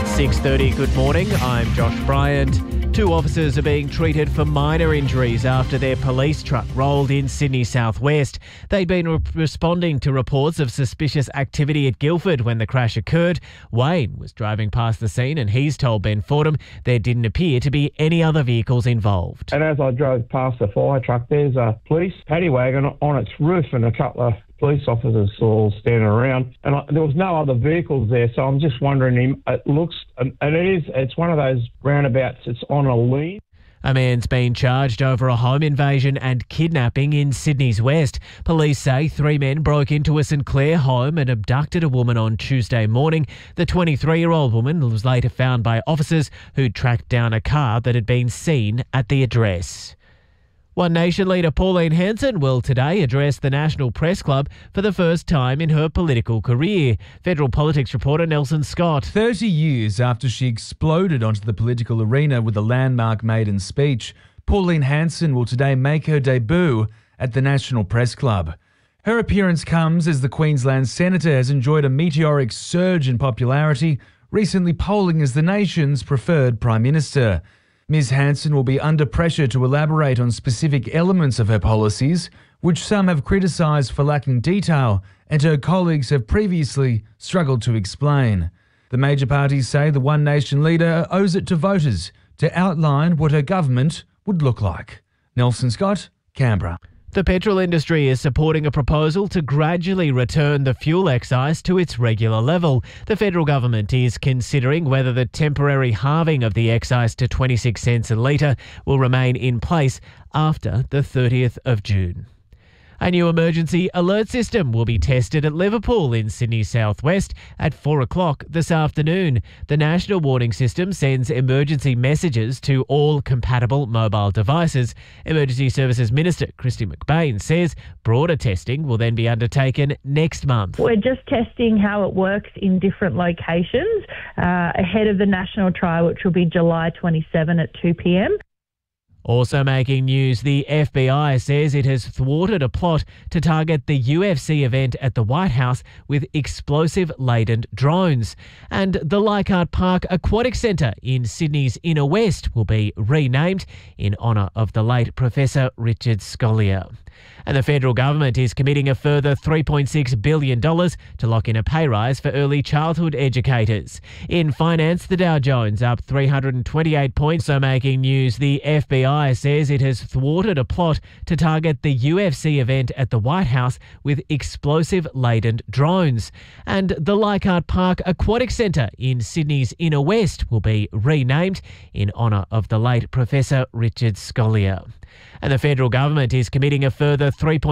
It's 6:30. Good morning. I'm Josh Bryant. Two officers are being treated for minor injuries after their police truck rolled in Sydney southwest. They'd been responding to reports of suspicious activity at Guildford when the crash occurred. Wayne was driving past the scene and he's told Ben Fordham there didn't appear to be any other vehicles involved. And as I drove past the fire truck, there's a police paddy wagon on its roof and a couple of police officers all standing around, and there was no other vehicles there, so I'm just wondering, it's one of those roundabouts that's on a lean. A man's been charged over a home invasion and kidnapping in Sydney's west. Police say 3 men broke into a St Clair home and abducted a woman on Tuesday morning. The 23-year-old woman was later found by officers who tracked down a car that had been seen at the address. One Nation leader Pauline Hanson will today address the National Press Club for the first time in her political career. Federal politics reporter Nelson Scott. 30 years after she exploded onto the political arena with a landmark maiden speech, Pauline Hanson will today make her debut at the National Press Club. Her appearance comes as the Queensland Senator has enjoyed a meteoric surge in popularity, recently polling as the nation's preferred Prime Minister. Ms Hanson will be under pressure to elaborate on specific elements of her policies, which some have criticised for lacking detail and her colleagues have previously struggled to explain. The major parties say the One Nation leader owes it to voters to outline what her government would look like. Nelson Scott, Canberra. The petrol industry is supporting a proposal to gradually return the fuel excise to its regular level. The federal government is considering whether the temporary halving of the excise to 26 cents a litre will remain in place after the 30th of June. A new emergency alert system will be tested at Liverpool in Sydney southwest at 4 o'clock this afternoon. The national warning system sends emergency messages to all compatible mobile devices. Emergency Services Minister Kristy McBain says broader testing will then be undertaken next month. We're just testing how it works in different locations ahead of the national trial, which will be July 27 at 2 p.m. Also making news, the FBI says it has thwarted a plot to target the UFC event at the White House with explosive-laden drones. And the Leichhardt Park Aquatic Centre in Sydney's Inner West will be renamed in honour of the late Professor Richard Scolyer. And the federal government is committing a further $3.6 billion to lock in a pay rise for early childhood educators. In finance, the Dow Jones up 328 points. So making news, the FBI says it has thwarted a plot to target the UFC event at the White House with explosive-laden drones. And the Leichhardt Park Aquatic Centre in Sydney's Inner West will be renamed in honour of the late Professor Richard Scolyer. And the federal government is committing a further $3.6